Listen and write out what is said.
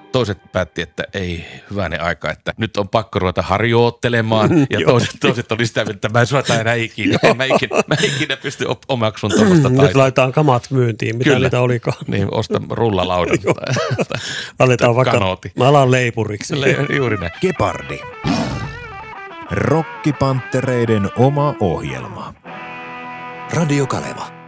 toiset päätti, että ei hyvänen aika, että nyt on pakko ruveta harjoittelemaan. Ja toiset oli sitä, että mä en suota enää ikinä. Mä ikinä pysty omaksun tuollaista taitoa. Nyt laitetaan kamat myyntiin, mitä niitä olikaan. Niin, osta rullalaudan aletaan vaikka, kanooti. mä alan leipuriksi. Juuri näin. Gepardi. Rokkipanttereiden oma ohjelma. Radio Kaleva.